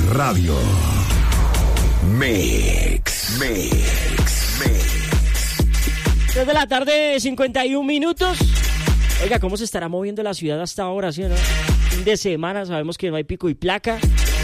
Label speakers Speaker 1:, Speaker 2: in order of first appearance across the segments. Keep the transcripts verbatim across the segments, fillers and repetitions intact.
Speaker 1: Radio. Mix, mix, mix.
Speaker 2: tres de la tarde, cincuenta y un minutos. Oiga, ¿cómo se estará moviendo la ciudad hasta ahora, sí o no? Fin de semana, sabemos que no hay pico y placa,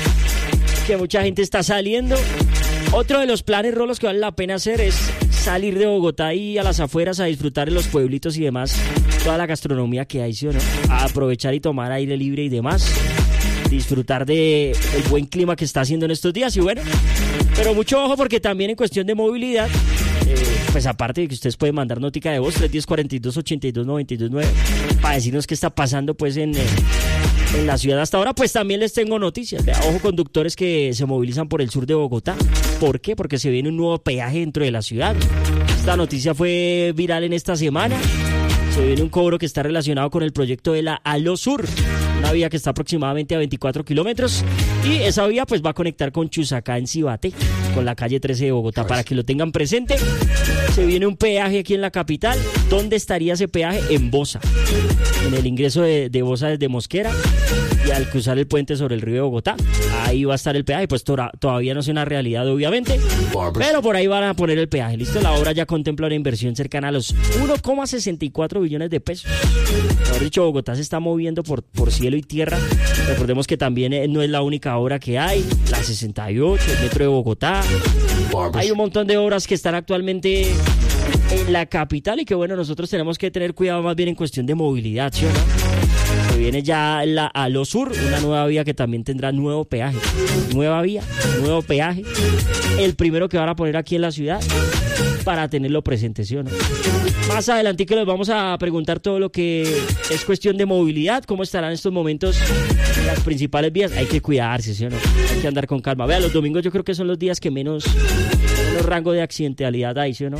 Speaker 2: que mucha gente está saliendo. Otro de los planes, Rolos, que vale la pena hacer es salir de Bogotá y a las afueras a disfrutar en los pueblitos y demás, toda la gastronomía que hay, ¿sí o no? A aprovechar y tomar aire libre y demás, disfrutar de el buen clima que está haciendo en estos días. Y bueno, pero mucho ojo, porque también en cuestión de movilidad, eh, pues aparte de que ustedes pueden mandar notica de voz tres uno cero, cuatro dos, ocho dos, nueve dos nueve para decirnos qué está pasando pues en, eh, en la ciudad hasta ahora, pues también les tengo noticias. Vea, ojo, conductores que se movilizan por el sur de Bogotá. ¿Por qué? Porque se viene un nuevo peaje dentro de la ciudad. Esta noticia fue viral en esta semana. Se viene un cobro que está relacionado con el proyecto de la Alo Sur, una vía que está aproximadamente a veinticuatro kilómetros, y esa vía pues va a conectar con Chusacá en Cibate, con la calle trece de Bogotá, para que lo tengan presente. Se viene un peaje aquí en la capital. ¿Dónde estaría ese peaje? En Bosa, en el ingreso de, de Bosa desde Mosquera, y al cruzar el puente sobre el río de Bogotá, ahí va a estar el peaje. Pues to- todavía no es una realidad, obviamente, pero por ahí van a poner el peaje. Listo, la obra ya contempla una inversión cercana a los uno coma sesenta y cuatro billones de pesos. Mejor dicho, Bogotá se está moviendo por, por cielo y tierra. Recordemos que también eh, no es la única obra que hay, la sesenta y ocho, el metro de Bogotá. Hay un montón de obras que están actualmente en la capital, y que bueno, nosotros tenemos que tener cuidado más bien en cuestión de movilidad, ¿sí o no? Se viene ya la Alo Sur, una nueva vía que también tendrá nuevo peaje. Nueva vía, nuevo peaje. El primero que van a poner aquí en la ciudad, para tenerlo presente, ¿sí o no? Más adelante que les vamos a preguntar todo lo que es cuestión de movilidad, cómo estarán en estos momentos las principales vías. Hay que cuidarse, ¿sí o no? Hay que andar con calma. Vea, los domingos yo creo que son los días que menos, menos rango de accidentalidad hay, ¿sí o no?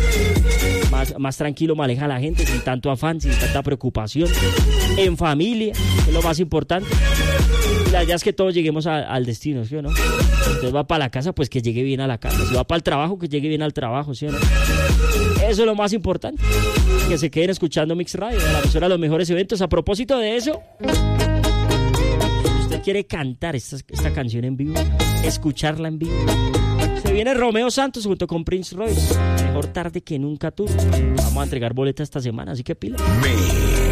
Speaker 2: Más, más tranquilo maneja la gente, sin tanto afán, sin tanta preocupación, en familia, que es lo más importante. Y la idea es que todos lleguemos a, al destino, ¿sí o no? Si usted va para la casa, pues que llegue bien a la casa. Si va para el trabajo, que llegue bien al trabajo, ¿sí o no? Eso es lo más importante. Que se queden escuchando Mix Radio, la emisora de los mejores eventos. A propósito de eso, si usted quiere cantar esta, esta canción en vivo, escucharla en vivo, se viene Romeo Santos junto con Prince Royce. Mejor tarde que nunca tú. Vamos a entregar boletas esta semana, así que pila.
Speaker 1: Mix.